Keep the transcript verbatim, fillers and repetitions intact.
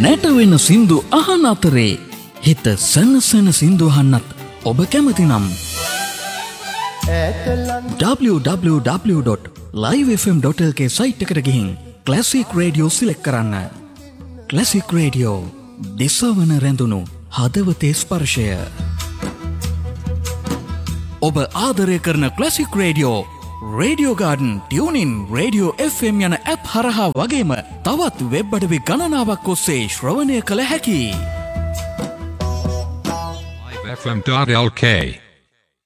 නැටවෙන සින්දු අහන අතරේ හිත සනසන සින්දු අහන්නත් ඔබ කැමති නම් w w w dot live f m dot l k site එකට ගිහින් ක්ලාසික් රේඩියෝ සිලෙක්ට් කරන්න. ක්ලාසික් රේඩියෝ දිසවන රැඳුණු හදවතේ ස්පර්ශය. ඔබ ආදරය කරන classic radio radio garden, tuning, radio F M යන ඇප් හරහා වගේම තවත් වෙබ් අඩවි ගණනාවක් ඔස්සේ ශ්‍රවණය කළ හැකි. live f m dot l k